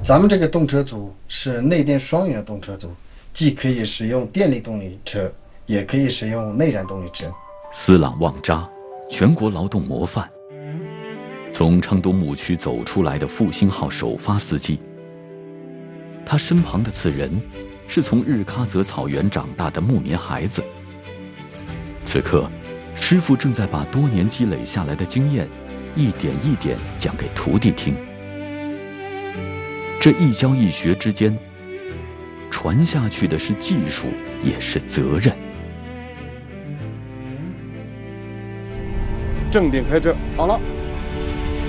咱们这个动车组是内电双元动车组，既可以使用电力动力车，也可以使用内燃动力车。 斯朗旺扎，全国劳动模范。从昌东牧区走出来的复兴号首发司机，他身旁的此人是从日喀则草原长大的牧民孩子。此刻，师傅正在把多年积累下来的经验一点一点讲给徒弟听。这一教一学之间，传下去的是技术，也是责任。 正定开车，好了。